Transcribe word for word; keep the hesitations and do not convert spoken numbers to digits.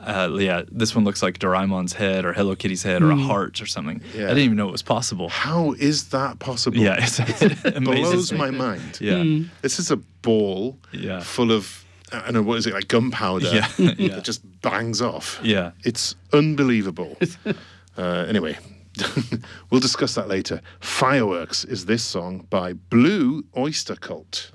uh, yeah, this one looks like Doraemon's head or Hello Kitty's head or a heart or something. Yeah. I didn't even know it was possible. How is that possible? Yeah, it's, it It blows amazes me. my mind. Yeah. This is a ball Yeah. full of, I don't know, what is it, like gunpowder Yeah, yeah. that just bangs off. Yeah. It's unbelievable. uh, anyway, we'll discuss that later. Fireworks is this song by Blue Oyster Cult.